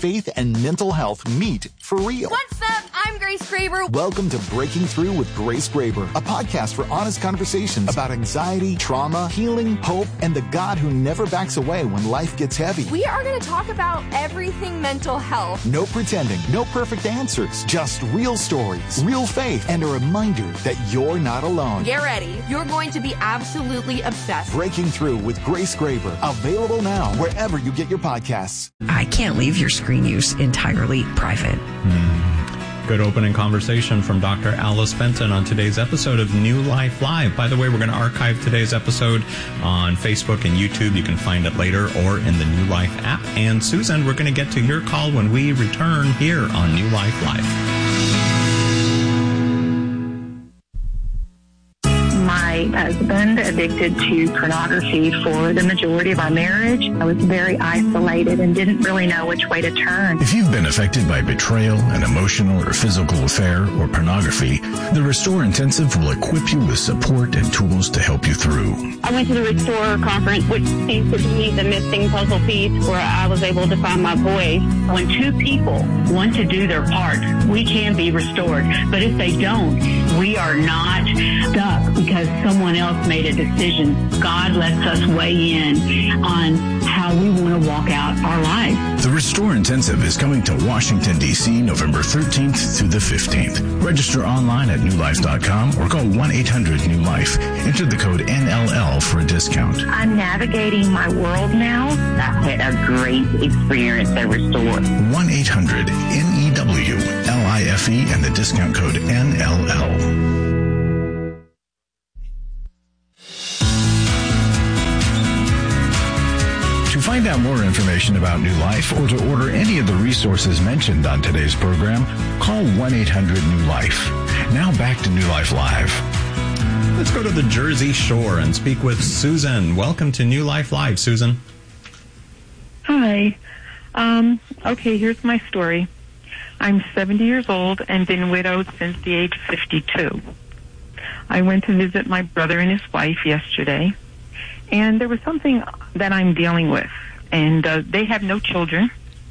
faith and mental health meet for real. What's up? I'm Grace Graber. Welcome to Breaking Through with Grace Graber, a podcast for honest conversations about anxiety, trauma, healing, hope, and the God who never backs away when life gets heavy. We are going to talk about everything mental health. No pretending, no perfect answers, just real stories, real faith, and a reminder that you're not alone. Get ready. You're going to be absolutely obsessed. Breaking Through with Grace Graber, available now wherever you get your podcasts. I can't leave your screen use entirely private. Good opening conversation from Dr. Alice Benton on today's episode of New Life Live. By the way, we're going to archive today's episode on Facebook and YouTube. You can find it later or in the New Life app. And Susan, we're going to get to your call when we return here on New Life Live. My husband addicted to pornography for the majority of our marriage. I was very isolated and didn't really know which way to turn. If you've been affected by betrayal, an emotional or physical affair, or pornography, the Restore Intensive will equip you with support and tools to help you through. I went to the Restore conference, which seems to be the missing puzzle piece where I was able to find my voice. When two people want to do their part, we can be restored. But if they don't, we are not stuck because someone else made a decision. God lets us weigh in on how we want to walk out our lives. The Restore Intensive is coming to Washington, D.C. November 13th through the 15th. Register online at newlife.com or call 1-800-NEW-LIFE. Enter the code NLL for a discount. I'm navigating my world now. I had a great experience at Restore. 1-800-NEWLIFE and the discount code NLL. To find out more information about New Life or to order any of the resources mentioned on today's program, call 1-800-NEW-LIFE. Now back to New Life Live. Let's go to the Jersey Shore and speak with Susan. Welcome to New Life Live, Susan. Hi. Okay, here's my story. I'm 70 years old and been widowed since the age of 52. I went to visit my brother and his wife yesterday, and there was something that I'm dealing with, and they have no children.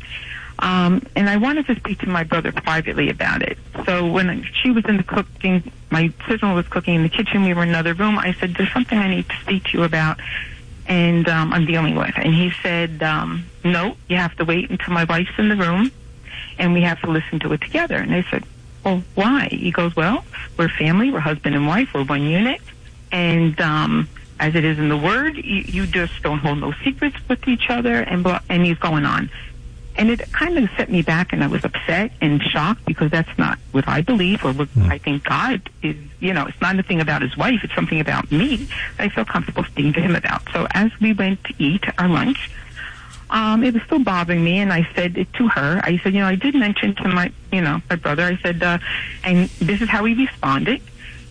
And I wanted to speak to my brother privately about it. So when she was in the cooking, my sister was cooking in the kitchen, we were in another room, I said, there's something I need to speak to you about, and I'm dealing with. And he said, no, you have to wait until my wife's in the room, and we have to listen to it together. And I said, well, why? He goes, well, we're family, we're husband and wife, we're one unit, and as it is in the Word, you just don't hold no secrets with each other, and he's going on. And it kind of set me back, and I was upset and shocked because that's not what I believe or what I think God is. You know, it's not anything about his wife. It's something about me that I feel comfortable speaking to him about. So as we went to eat our lunch, it was still bothering me, and I said it to her. I said, I did mention to my brother, I said, and this is how he responded.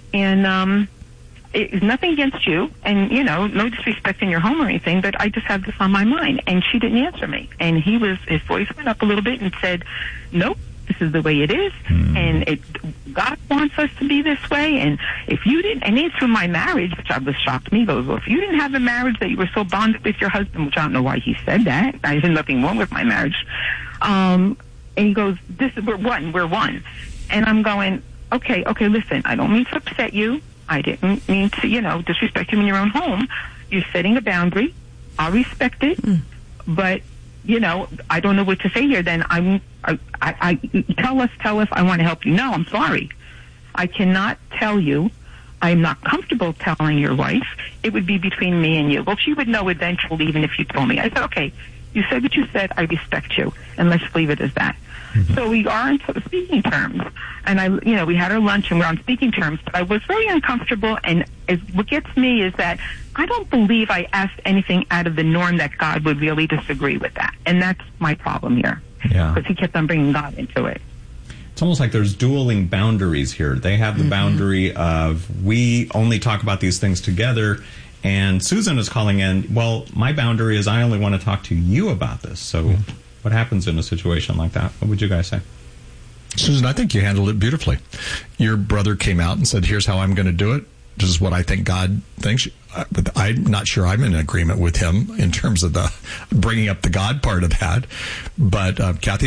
And it's nothing against you, and, no disrespect in your home or anything, but I just have this on my mind. And she didn't answer me. And his voice went up a little bit and said, nope, this is the way it is, and God wants us to be this way, and if you didn't, and it's through my marriage, which was shocked me, goes, well, if you didn't have a marriage that you were so bonded with your husband, which I don't know why he said that, I had nothing wrong with my marriage, and he goes, we're one. And I'm going, okay, listen, I don't mean to upset you. I didn't mean to, disrespect you in your own home. You're setting a boundary. I'll respect it. But, I don't know what to say here. Then I tell us, I want to help you. No, I'm sorry. I cannot tell you. I'm not comfortable telling your wife. It would be between me and you. Well, she would know eventually, even if you told me. I said, okay, you said what you said. I respect you. And let's leave it as that. So we are on speaking terms, and we had our lunch and we're on speaking terms, but I was very uncomfortable, and what gets me is that I don't believe I asked anything out of the norm that God would really disagree with that, and that's my problem here, because he kept on bringing God into it. It's almost like there's dueling boundaries here. They have the boundary of, we only talk about these things together, and Susan is calling in, well, my boundary is I only want to talk to you about this, so... What happens in a situation like that? What would you guys say? Susan, I think you handled it beautifully. Your brother came out and said, here's how I'm going to do it. This is what I think God thinks. But I'm not sure I'm in agreement with him in terms of the bringing up the God part of that. But Kathy,